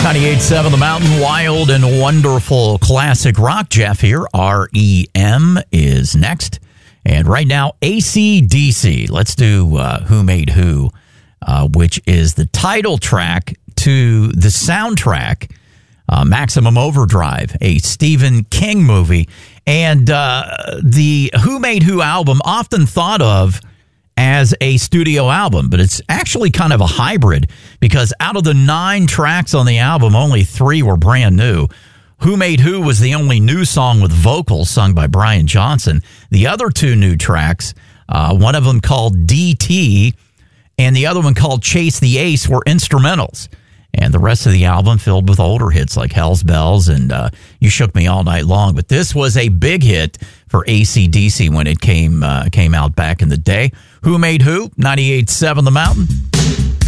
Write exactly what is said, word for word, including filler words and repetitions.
ninety-eight point seven The Mountain, wild and wonderful classic rock. Jeff here. R E M is next. And right now, A C D C. Let's do uh, Who Made Who, uh, which is the title track to the soundtrack, uh, Maximum Overdrive, a Stephen King movie. And uh, the Who Made Who album, often thought of as a studio album, but it's actually kind of a hybrid, because out of the nine tracks on the album, only three were brand new. Who Made Who was the only new song with vocals sung by Brian Johnson. The other two new tracks, uh, one of them called D T and the other one called Chase the Ace, were instrumentals. And the rest of the album filled with older hits like Hell's Bells and uh, You Shook Me All Night Long. But this was a big hit for A C D C when it came uh, came out back in the day. Who Made Who? ninety-eight point seven The Mountain.